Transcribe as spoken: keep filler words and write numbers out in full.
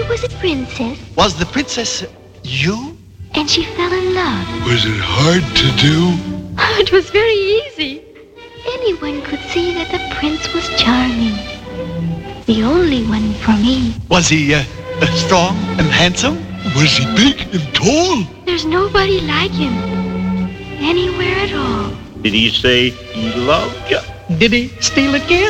There was a princess. Was the princess you? And she fell in love. Was it hard to do? Oh, it was very easy. Anyone could see that the prince was charming. The only one for me. Was he uh, uh, strong and handsome? Was he big and tall? There's nobody like him. Anywhere at all. Did he say he loved you? Did he steal a kiss?